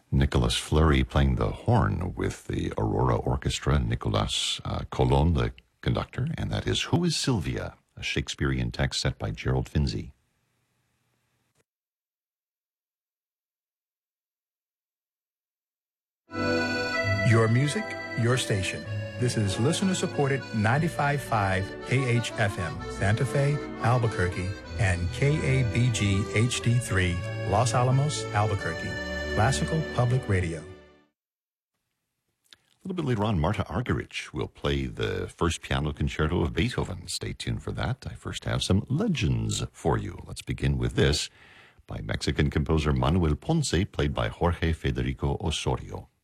Nicolas Fleury playing the horn with the Aurora Orchestra, Nicolas Colon, the conductor, and that is Who is Sylvia, a Shakespearean text set by Gerald Finzi. Your music, your station. This is listener-supported 95.5 KHFM, Santa Fe, Albuquerque, and KABG HD3, Los Alamos, Albuquerque. Classical Public Radio. A little bit later on, Marta Argerich will play the first piano concerto of Beethoven. Stay tuned for that. I first have some legends for you. Let's begin with this by Mexican composer Manuel Ponce, played by Jorge Federico Osorio.